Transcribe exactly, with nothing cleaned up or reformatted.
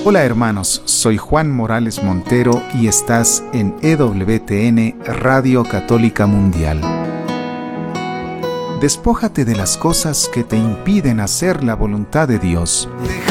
Hola hermanos, soy Juan Morales Montero y estás en E W T N Radio Católica Mundial. Despójate de las cosas que te impiden hacer la voluntad de Dios.